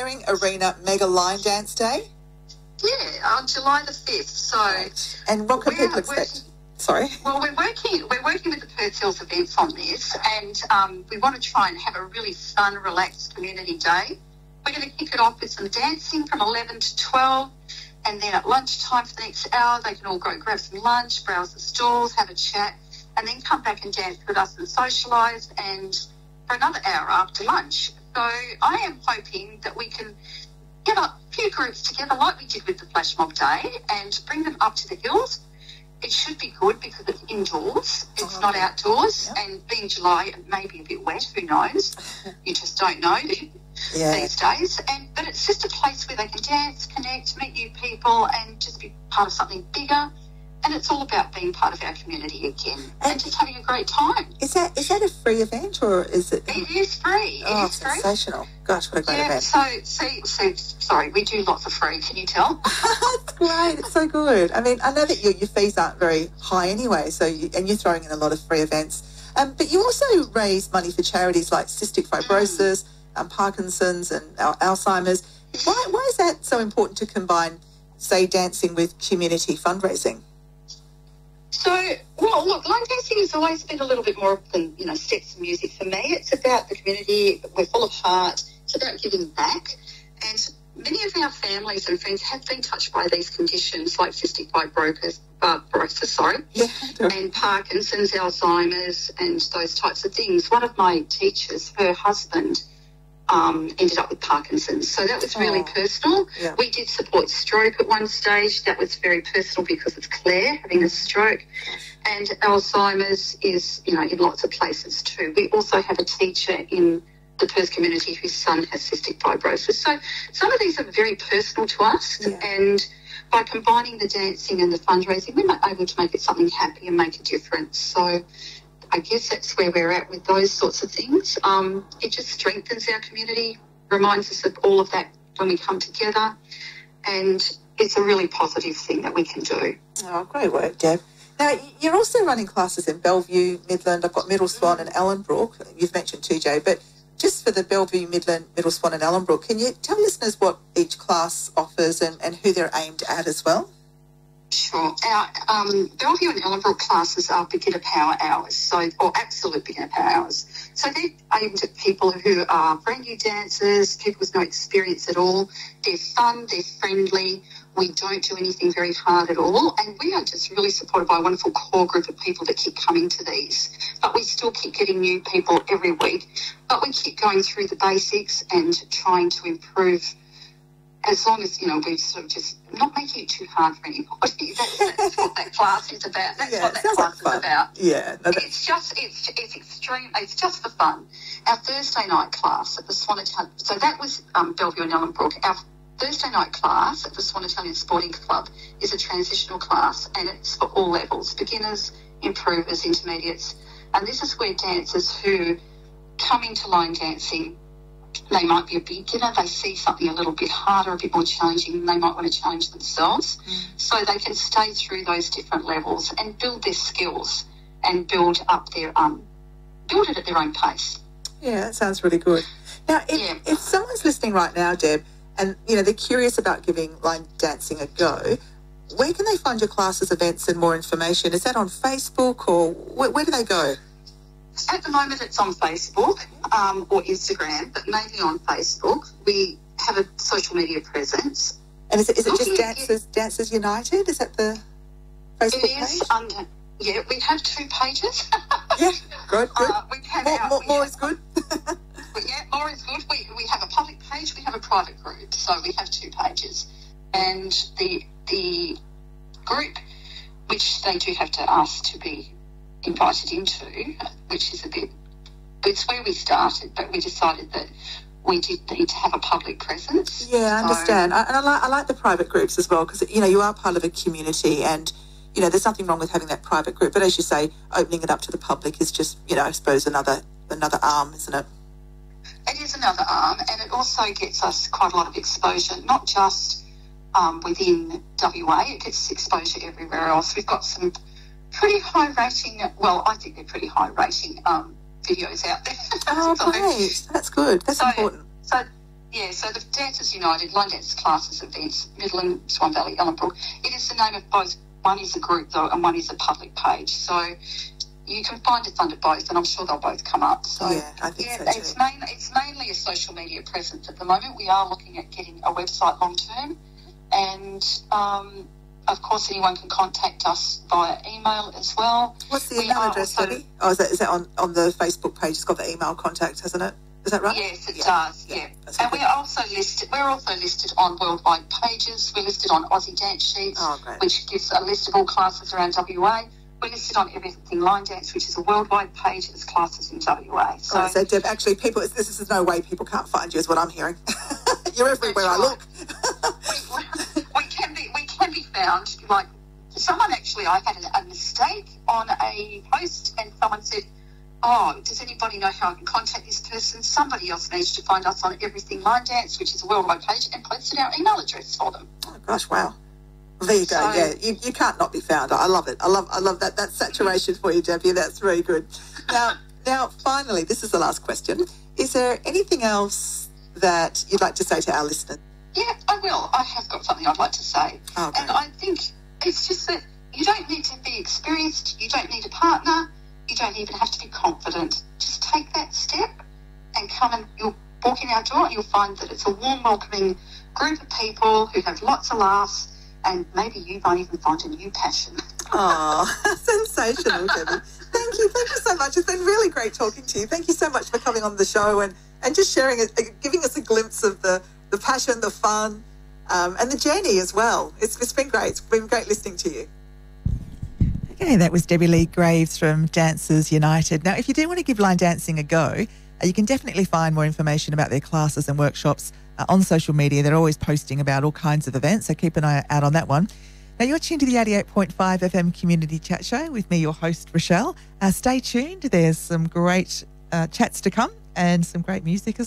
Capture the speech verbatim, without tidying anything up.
Kettering Arena Mega Line Dance Day? Yeah, on July the fifth. So, right. And what can people expect? Working, Sorry. Well, we're working we're working with the Perth Hills Events on this, and um, we want to try and have a really fun, relaxed community day. We're going to kick it off with some dancing from eleven to twelve, and then at lunchtime for the next hour, they can all go grab some lunch, browse the stalls, have a chat, and then come back and dance with us and socialise, and for another hour after lunch. So I am hoping that we can get a few groups together like we did with the Flash Mob Day and bring them up to the hills. It should be good because it's indoors, it's oh, not outdoors, yep. And being July, it may be a bit wet, who knows? You just don't know yeah. these days. And But it's just a place where they can dance, connect, meet new people, and just be part of something bigger. And it's all about being part of our community again and, and just having a great time. Is that is that a free event or is it? It is free. Oh, it is free. Sensational. Gosh, what a great yeah, event. So, see, see, sorry, we do lots of free, can you tell? That's great. It's so good. I mean, I know that your, your fees aren't very high anyway, so you, and you're throwing in a lot of free events. Um, but you also raise money for charities like cystic fibrosis, mm. um, Parkinson's and al- Alzheimer's. Why, why is that so important to combine, say, dancing with community fundraising? So, well, look, line dancing has always been a little bit more than, you know, steps and music for me. It's about the community. We're full of heart. It's about giving back. And many of our families and friends have been touched by these conditions like cystic fibrosis, uh, fibrosis, sorry, yeah, and Parkinson's, Alzheimer's, and those types of things. One of my teachers, her husband, Um, ended up with Parkinson's. So that was really oh, personal. Yeah. We did support stroke at one stage. That was very personal because it's Claire having a stroke. And Alzheimer's is, you know, in lots of places too. We also have a teacher in the Perth community whose son has cystic fibrosis. So some of these are very personal to us. Yeah. And by combining the dancing and the fundraising, we're able to make it something happy and make a difference. So I guess that's where we're at with those sorts of things. Um, it just strengthens our community, reminds us of all of that when we come together, and it's a really positive thing that we can do. Oh, great work, Deb. Now, you're also running classes in Bellevue, Midland. I've got Middle Swan and Ellenbrook. You've mentioned T J, but just for the Bellevue, Midland, Middle Swan and Ellenbrook, can you tell listeners what each class offers and, and who they're aimed at as well? Sure. Our um, Bellevue and Ellenbrook classes are beginner power hours, so or absolute beginner power hours. So they're aimed at people who are brand new dancers, people with no experience at all. They're fun, they're friendly. We don't do anything very hard at all, and we are just really supported by a wonderful core group of people that keep coming to these. But we still keep getting new people every week. But we keep going through the basics and trying to improve. As long as, you know, we sort of just not making it too hard for anybody. That's, that's what that class is about. That's yeah, what that class like is about. Yeah. No, that... It's just, it's it's extreme, it's just for fun. Our Thursday night class at the Swan Italian, so that was um, Bellevue and Ellenbrook. Our Thursday night class at the Swan Italian Sporting Club is a transitional class, and it's for all levels, beginners, improvers, intermediates. And this is where dancers who come into line dancing, they might be a beginner, they see something a little bit harder, a bit more challenging, and they might want to challenge themselves. Mm. So they can stay through those different levels and build their skills and build up their, um, build it at their own pace. Yeah, that sounds really good. Now, if, yeah. if someone's listening right now, Deb, and, you know, they're curious about giving line dancing a go, where can they find your classes, events and more information? Is that on Facebook or where, where do they go? At the moment, it's on Facebook um, or Instagram, but mainly on Facebook. We have a social media presence. And is it, is it oh, just yeah, Dancers yeah. Dancers United? Is that the Facebook it is, page? Um, yeah, we have two pages. yeah, good, good. Uh, we have more our, more, we more have, is good. yeah, more is good. We, we have a public page, we have a private group, so we have two pages. And the the group, which they do have to ask to be invited into, which is a bit, it's where we started, but we decided that we did need to have a public presence. Yeah, I so, understand. I, and I like, I like the private groups as well because, you know, you are part of a community and, you know, there's nothing wrong with having that private group. But as you say, opening it up to the public is just, you know, I suppose another another arm, isn't it? It is another arm, and it also gets us quite a lot of exposure, not just um, within W A, it gets exposure everywhere else. We've got some pretty high rating, well, I think they're pretty high rating um, videos out there. Oh, so, great. That's good. That's so, important. So, Yeah, so the Dancers United, Line Dance Classes Events, Midland, Swan Valley, Ellenbrook, it is the name of both. One is a group, though, and one is a public page. So you can find us under both, and I'm sure they'll both come up. So, yeah, I think yeah, so too. It's, main, it's mainly a social media presence at the moment. We are looking at getting a website long term, and um, of course, anyone can contact us via email as well. What's the We email are address, also- Debbie? Oh, is that, is that on, on the Facebook page? It's got the email contact, hasn't it? Is that right? Yes, it Yeah. does. Yeah, Yeah, that's and good. we're also listed. We're also listed on worldwide pages. We're listed on Aussie Dance Sheets, Oh, great. which gives a list of all classes around W A. We're listed on Everything Line Dance, which is a worldwide page that's classes in W A. So, All right, so Deb, actually, people, this is no way people can't find you, is what I'm hearing. You're everywhere I look. we, we can be we can be found. Like someone actually, I had a, a mistake on a post, and someone said, "Oh, does anybody know how I can contact this person?" Somebody else managed to find us on Everything Line Dance, which is a worldwide page, and posted our email address for them. Oh, gosh, wow. Well, there you go. So- yeah, you, you can't not be found. I love it. I love I love that that saturation for you, Debbie. That's very good. Now, now, finally, this is the last question. Is there anything else that you'd like to say to our listeners? Yeah, I will. I have got something I'd like to say. Okay. And I think it's just that you don't need to be experienced. You don't need a partner. You don't even have to be confident. Just take that step and come and you'll walk in our door and you'll find that it's a warm, welcoming group of people who have lots of laughs, and maybe you might even find a new passion. Oh, sensational, Debbie. Thank you. Thank you so much. It's been really great talking to you. Thank you so much for coming on the show and, and just sharing it, giving us a glimpse of the, the passion, the fun, um, and the journey as well. It's, it's been great. It's been great listening to you. Okay, that was Debbie Lee Graves from Dancers United. Now, if you do want to give line dancing a go, uh, you can definitely find more information about their classes and workshops uh, on social media. They're always posting about all kinds of events, so keep an eye out on that one. Now, you're tuned to the eighty-eight point five F M Community Chat Show with me, your host, Rochelle. Uh, stay tuned. There's some great uh, chats to come and some great music as well.